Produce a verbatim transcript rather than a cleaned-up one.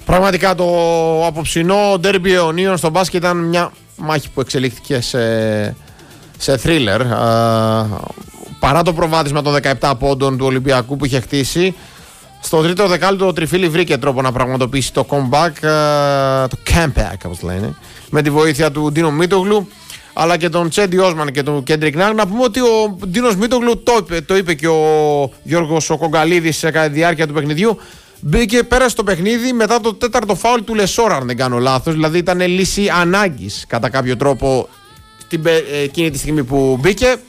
Πραγματικά το απόψινό ντέρμπι αιωνίων στο μπάσκετ ήταν μια μάχη που εξελίχθηκε σε, σε θρίλερ. Παρά το προβάδισμα των δεκαεπτά πόντων του Ολυμπιακού που είχε χτίσει, στο τρίτο δεκάλεπτο ο Τριφίλη βρήκε τρόπο να πραγματοποιήσει το comeback, το comeback όπως λένε, με τη βοήθεια του Ντίνο Μίτογλου αλλά και τον Τσέντι Όσμαν και τον Κέντρικ Νάγκ. Να πούμε ότι ο Ντίνος Μίτογλου, το είπε, το είπε και ο Γιώργος ο Κογκαλίδης κατά τη διάρκεια του παιχνιδιού, μπήκε, πέρασε το παιχνίδι μετά το τέταρτο φάουλ του Λεσόρα, αν δεν κάνω λάθος. Δηλαδή ήταν λύση ανάγκης κατά κάποιο τρόπο στην, εκείνη τη στιγμή που μπήκε.